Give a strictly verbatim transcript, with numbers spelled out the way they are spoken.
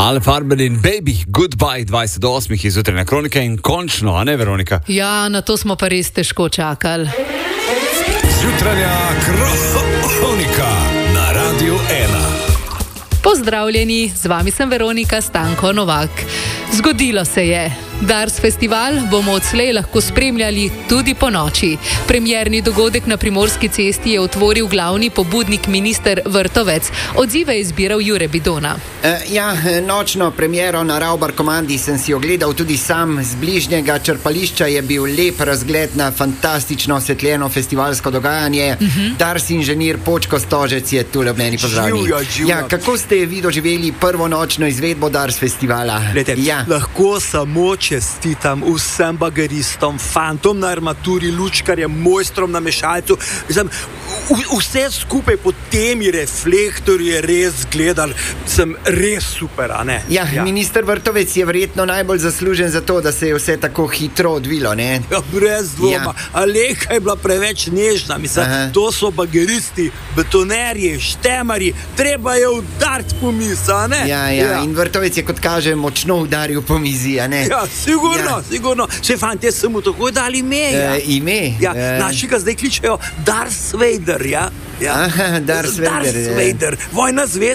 Ale Farben in Baby, Goodbye dvajset osem je jutrajna kronika in končno, a ne Veronika? Ja, na to smo pa res težko čakali. Jutrajna kronika na Radiu ena. Pozdravljeni, z vami sem Veronika Stanko Novak. Zgodilo se je. Dars festival bomo odslej lahko spremljali tudi po noči. Premierni dogodek na Primorski cesti je otvoril glavni pobudnik minister Vrtovec. Odzive je zbiral Jure Bidona. Uh, ja, nočno premiero na Ravbar komandi sem si ogledal tudi sam. Z bližnjega črpališča je bil lep razgled na fantastično osvetljeno festivalsko dogajanje. Uh-huh. Dars inženir Počko Stožec je tule ob meni, pozdravljeni. Ja, kako ste vi doživeli prvo nočno izvedbo Dars festivala? Lete, ja. Lahko samo čestitam vsem bageristom, fantom na armaturi, lučkarjem, mojstrom na mešalcu. Mislim, vse skupaj po temi reflektorju je res gledal, sem res super, a ne? Ja, ja. Minister Vrtovec je verjetno najbolj zaslužen za to, da se je vse tako hitro odvilo, ne? Ja, brez dvoma. Ja. Aleka je bila preveč nežna, mislim, Aha. to so bageristi, betonerji, štemarji, treba je udariti po mizi, a ne? Ja, ja, ja, in Vrtovec je, kot kaže, močno udaril po mizi, a ne? Ja, sigurno, ja. sigurno. Še fantje so mu tako dali ime. Ja. E, ime? Ja, e... naši ga zdaj kličejo Darth Vader, ja? Ja. Aha, Darth Vader. Darth Vader, vojna zvezda.